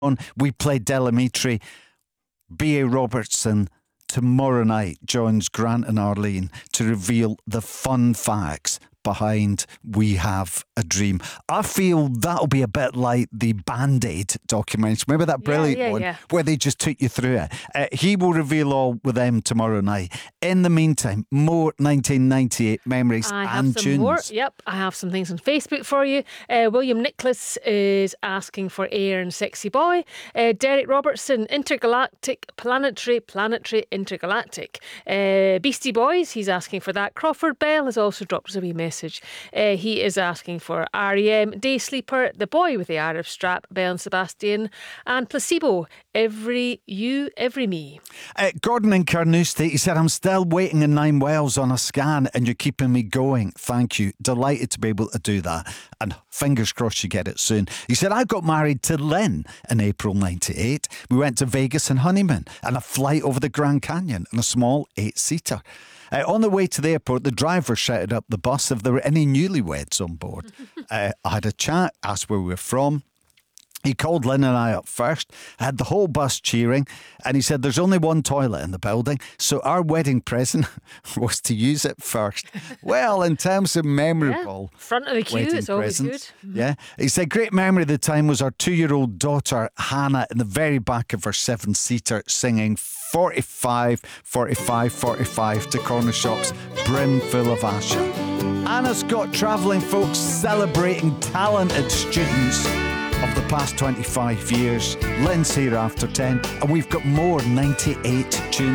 We play Delamitri. B.A. Robertson tomorrow night joins Grant and Arlene to reveal the fun facts behind We Have a Dream. I feel that'll be a bit like the Band-Aid documentary. Remember that brilliant one where they just took you through it? He will reveal all with them tomorrow night. In the meantime, more 1998 memories and tunes. More. Yep, I have some things on Facebook for you. William Nicholas is asking for Air and Sexy Boy. Derek Robertson, Intergalactic, Planetary, Intergalactic. Beastie Boys, he's asking for that. Crawford Bell has also dropped us a wee message. He is asking for R.E.M., Day Sleeper, The Boy with the Arab Strap, Belle and Sebastian, and Placebo, Every You, Every Me. Gordon in Carnoustie, he said, I'm still waiting in 9 Wells on a scan and you're keeping me going. Thank you. Delighted to be able to do that. And fingers crossed you get it soon. He said, I got married to Lynn in April 98. We went to Vegas and honeymoon and a flight over the Grand Canyon in a small 8-seater. On the way to the airport, the driver shouted up the bus if there were any newlyweds on board. I had a chat, asked where we were from. He called Lynn and I up first, had the whole bus cheering, and he said there's only one toilet in the building, so our wedding present was to use it first. Well, in terms of memorable front of the queue, it's always good. Yeah. He said great memory of the time was our 2-year-old daughter, Hannah, in the very back of her 7-seater singing 45, 45, 45 to corner shops brim full of Asha. Anna's got travelling folks celebrating talented students of the past 25 years. Lynn's here after 10, and we've got more 98 tunes.